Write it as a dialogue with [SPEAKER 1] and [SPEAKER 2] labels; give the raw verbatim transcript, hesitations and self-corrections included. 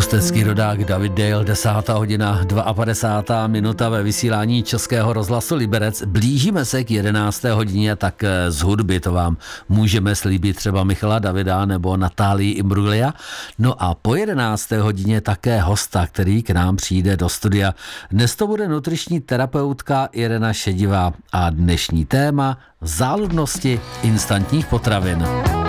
[SPEAKER 1] Ústecký rodák David Dale, desátá hodina, padesátá druhá minuta ve vysílání Českého rozhlasu Liberec. Blížíme se k jedenácté hodině, tak z hudby to vám můžeme slíbit třeba Michala Davida nebo Natálii Imbruglia. No a po jedenácté hodině také hosta, který k nám přijde do studia. Dnes to bude nutriční terapeutka Irena Šedivá a dnešní téma záludnosti instantních potravin.